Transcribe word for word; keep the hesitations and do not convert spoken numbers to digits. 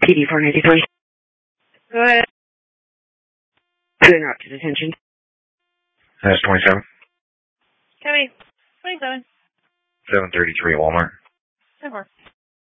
P D four ninety-three. Go ahead. Putting her up to detention. That's twenty-seven. Copy. twenty-seven. seven thirty-three Walmart. ten four.